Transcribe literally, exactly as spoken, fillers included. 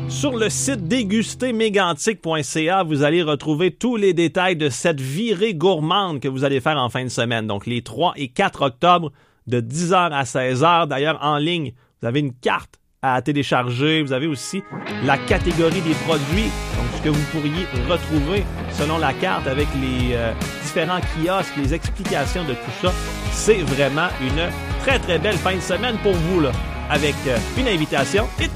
Sur le site déguster mégantic point c a, vous allez retrouver tous les détails de cette virée gourmande que vous allez faire en fin de semaine. Donc, les trois et quatre octobre, de dix heures à seize heures. D'ailleurs, en ligne, vous avez une carte à télécharger. Vous avez aussi la catégorie des produits, donc ce que vous pourriez retrouver selon la carte avec les euh, différents kiosques, les explications de tout ça. C'est vraiment une très, très belle fin de semaine pour vous, là, avec euh, une invitation et